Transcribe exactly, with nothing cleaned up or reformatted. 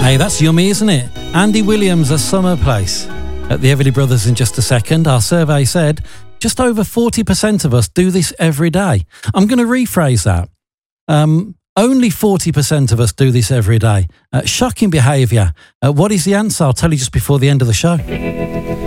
Hey, that's yummy, isn't it? Andy Williams, A Summer Place. At the Everly Brothers in just a second, our survey said just over forty percent of us do this every day. I'm going to rephrase that. Um, only forty percent of us do this every day. Uh, shocking behaviour. Uh, what is the answer? I'll tell you just before the end of the show.